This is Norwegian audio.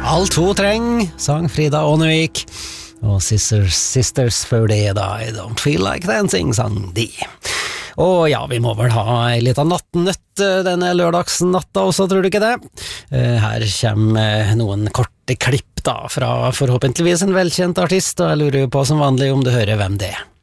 Alt hun trenger, sang Frida Ånevik. Og Sisters før det da, I don't feel like dancing, sang de. Og ja, vi må vel ha en liten nattnøtt denne lørdagsnatta også, tror du ikke det? Her kommer noen korte klipp da, fra forhåpentligvis en velkjent artist, og jeg lurer på som vanlig om du hører hvem det er.